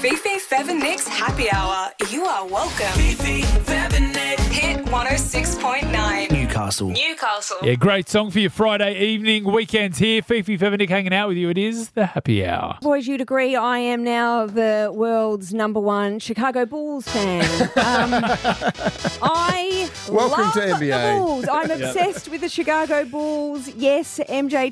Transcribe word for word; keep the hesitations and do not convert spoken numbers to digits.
Fifi, Fev and Nick's Happy Hour. You are welcome. Fifi, Fev and Nick. Hit one oh six point nine. Newcastle. Newcastle. Yeah, great song for your Friday evening. Weekend's here. Fifi, Fev and Nick hanging out with you. It is the Happy Hour. Boys, you'd agree I am now the world's number one Chicago Bulls fan. Um, I Welcome love to N B A. the Bulls. I'm obsessed with the Chicago Bulls. Yes, M J